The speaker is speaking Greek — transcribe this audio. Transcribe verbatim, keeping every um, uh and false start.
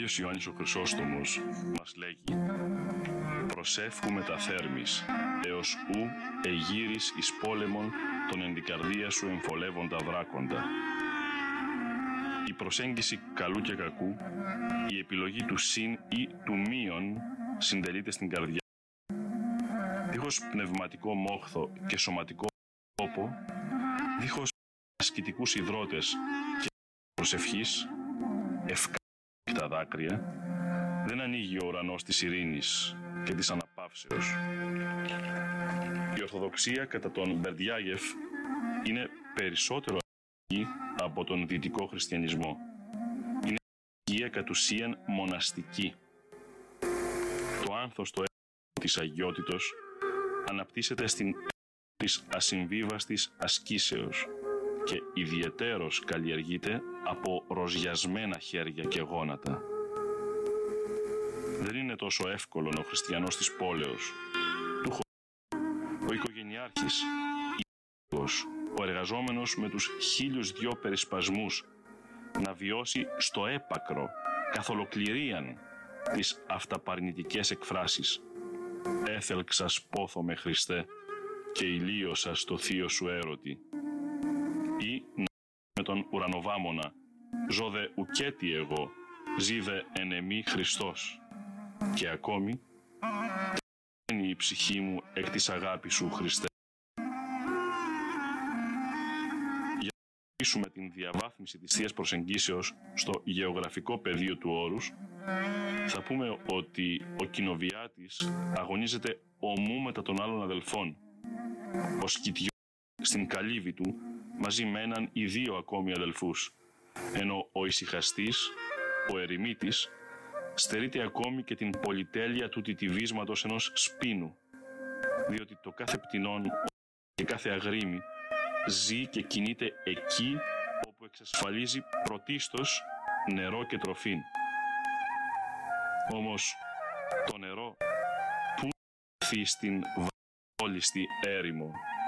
Άγιος Ιωάννης ο Χρυσόστομος μας λέγει «Προσεύχουμε τα θέρμης, έως ου εγείρεις εις πόλεμον τον εν την καρδία σου εμφολεύοντα δράκοντα». Η προσέγγιση καλού και κακού, η επιλογή του συν ή του μείον συντελείται στην καρδιά. Δίχως πνευματικό μόχθο και σωματικό τόπο, δίχως ασκητικούς υδρότες και προσευχής, ευκάλυπτα δάκρυα, δεν ανοίγει ο ουρανός της ειρήνης και της αναπαύσεως. Η Ορθοδοξία κατά τον Μπερντιάγεφ είναι περισσότερο από τον δυτικό χριστιανισμό. Είναι η κατ' ουσίαν μοναστική. Το άνθος το της αγιότητος αναπτύσσεται στην της ασυμβίβαστης ασκήσεως και ιδιαιτέρως καλλιεργείται από ροζιασμένα χέρια και γόνατα. Δεν είναι τόσο εύκολο ο χριστιανός της πόλεως, του χωρίου, ο οικογενειάρχης, ο εργαζόμενος με τους χίλιους δυο περισπασμούς να βιώσει στο έπακρο, καθ' ολοκληρίαν, τις αυταπαρνητικές εκφράσεις «Έθελξας πόθο με Χριστέ και ηλίωσα στο θείο σου έρωτη» ή με τον ουρανοβάμωνα «Ζω δε ουκέτι εγώ, ζει δε εν εμή Χριστός» και ακόμη «Τένει η ψυχή μου εκ της αγάπης σου Χριστέ». Για να την διαβάθμιση της Θείας Προσεγγίσεως στο γεωγραφικό πεδίο του όρους, θα πούμε ότι ο Κοινοβιάτης αγωνίζεται ομού μετά των άλλων αδελφών. Ο Σκητιός στην καλύβη του μαζί με έναν ή δύο ακόμη αδελφούς, ενώ ο ησυχαστής, ο ερημίτης, στερείται ακόμη και την πολυτέλεια του τιτιβίσματος ενός σπίνου, διότι το κάθε πτηνόν και κάθε αγρίμι ζει και κινείται εκεί όπου εξασφαλίζει πρωτίστως νερό και τροφήν. Όμως το νερό πού θα έρθει στην βαλόλιστη έρημο?